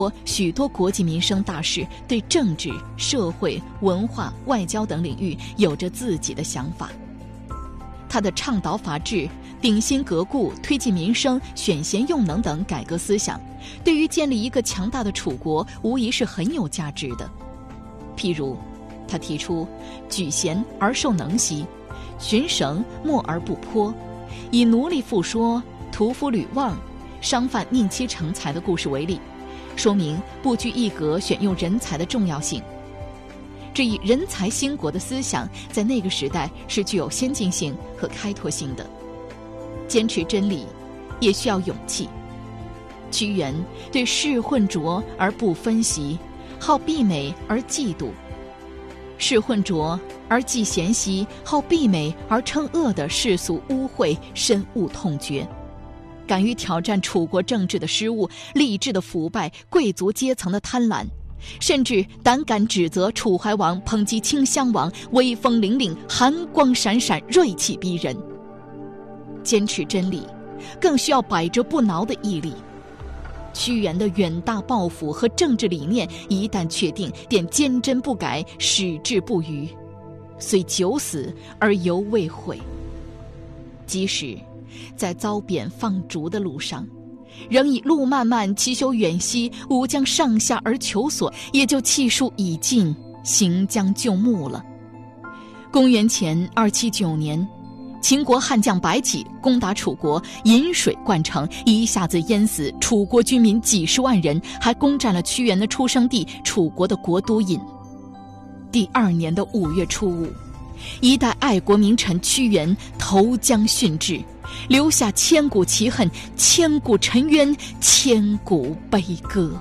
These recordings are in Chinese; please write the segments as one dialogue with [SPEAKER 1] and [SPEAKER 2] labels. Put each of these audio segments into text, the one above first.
[SPEAKER 1] 许多国计民生大事，对政治、社会、文化、外交等领域有着自己的想法。他的倡导法治、秉新革故、推进民生、选贤用能等改革思想，对于建立一个强大的楚国无疑是很有价值的。譬如他提出举贤而受能兮，循绳默而不迫，以奴隶复说、屠夫吕望、商贩宁妻成才的故事为例，说明不拘一格选用人才的重要性。这一人才兴国的思想在那个时代是具有先进性和开拓性的。坚持真理也需要勇气。屈原对士混浊而不分析，好避美而嫉妒；士混浊而忌贤兮，好避美而称恶的世俗污秽深恶痛绝。敢于挑战楚国政治的失误、吏治的腐败、贵族阶层的贪婪，甚至胆敢指责楚怀王抨击顷襄王威风凛凛、寒光闪闪、锐气逼人。坚持真理更需要百折不挠的毅力。屈原的远大抱负和政治理念一旦确定，便坚贞不改，矢志不渝，虽九死而犹未悔。即使在遭贬放逐的路上，仍以路漫漫其修远兮，吾将上下而求索，也就气数已尽，行将就木了。公元前279年，秦国悍将白起攻打楚国，引水灌城，一下子淹死楚国军民几十万人，还攻占了屈原的出生地楚国的国都尹。第2年的5月初5，一代爱国名臣屈原投江殉志，留下千古奇恨、千古沉冤、千古悲歌。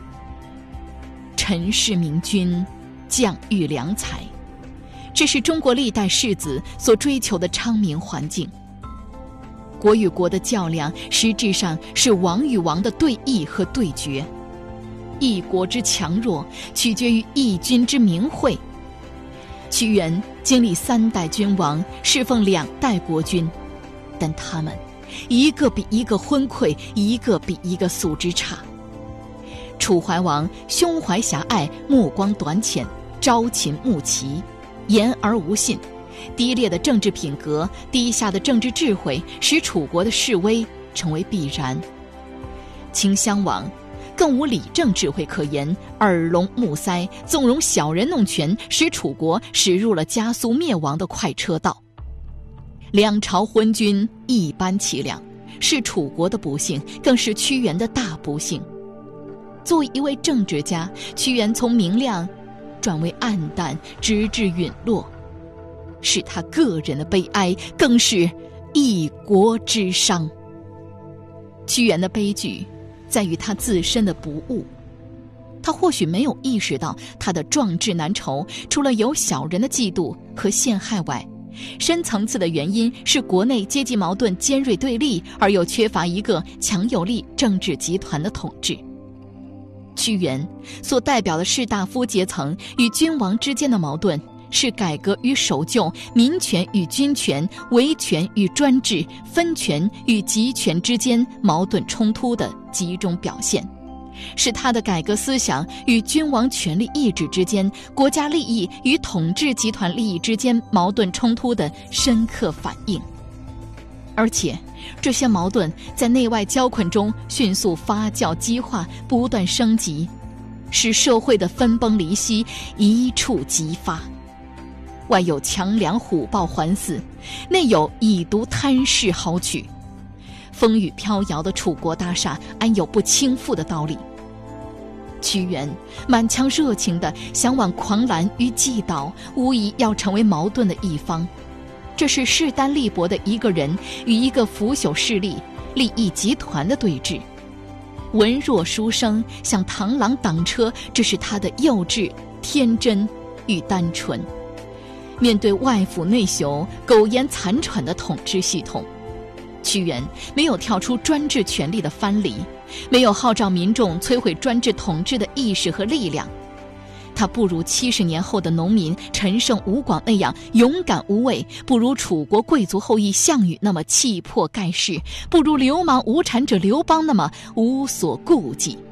[SPEAKER 1] 陈氏明君，将遇良才，这是中国历代士子所追求的昌明环境。国与国的较量，实质上是王与王的对弈和对决。一国之强弱，取决于一君之名讳。屈原经历3代君王，侍奉2代国君，但他们一个比一个昏聩，一个比一个素质差。楚怀王胸怀狭隘，目光短浅，朝秦暮齐，言而无信，低劣的政治品格、低下的政治智慧，使楚国的式微成为必然。顷襄王更无理政智慧可言，耳聋目塞，纵容小人弄权，使楚国驶入了加速灭亡的快车道。2朝昏君一般凄凉，是楚国的不幸，更是屈原的大不幸。作为一位政治家，屈原从明亮转为暗淡，直至陨落，是他个人的悲哀，更是一国之伤。屈原的悲剧在于他自身的不悟，他或许没有意识到他的壮志难酬，除了有小人的嫉妒和陷害外，深层次的原因是国内阶级矛盾尖锐对立，而又缺乏一个强有力政治集团的统治。屈原所代表的士大夫阶层与君王之间的矛盾，是改革与守旧、民权与军权、维权与专制、分权与集权之间矛盾冲突的集中表现，是他的改革思想与君王权力意志之间、国家利益与统治集团利益之间矛盾冲突的深刻反应。而且这些矛盾在内外交困中迅速发酵激化，不断升级，使社会的分崩离析一触即发。外有强梁虎豹环伺，内有以毒贪嗜豪取，风雨飘摇的楚国大厦安有不倾覆的道理？屈原满腔热情地向往狂澜与既倒，无疑要成为矛盾的一方。这是势单力薄的一个人与一个腐朽势力、利益集团的对峙。文弱书生向螳螂挡车，这是他的幼稚、天真与单纯。面对外腐内朽、苟延残喘的统治系统，屈原没有跳出专制权力的藩篱，没有号召民众摧毁专制统治的意识和力量。他不如70年后的农民陈胜、吴广那样勇敢无畏，不如楚国贵族后裔项羽那么气魄盖世，不如流氓无产者刘邦那么无所顾忌。